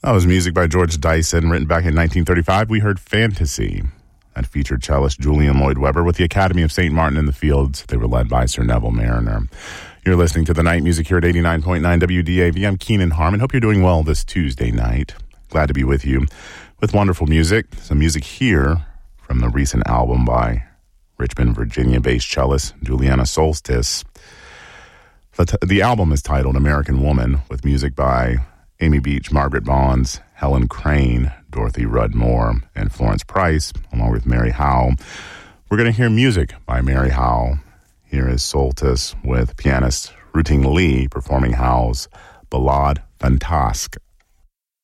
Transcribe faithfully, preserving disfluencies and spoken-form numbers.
That was music by George Dyson, written back in nineteen thirty-five. We heard Fantasy. That featured cellist Julian Lloyd Webber with the Academy of Saint Martin in the Fields. They were led by Sir Neville Mariner. You're listening to The Night Music here at eighty-nine point nine W D A V. I'm Keenan Harmon. Hope you're doing well this Tuesday night. Glad to be with you with wonderful music. Some music here from the recent album by Richmond, Virginia-based cellist Juliana Solstice. The, t- the album is titled American Woman, with music by Amy Beach, Margaret Bonds, Helen Crane, Dorothy Rudd Moore, and Florence Price, along with Mary Howe. We're going to hear music by Mary Howe. Here is Solstice with pianist Ruting Lee performing Howe's Ballade Fantasque.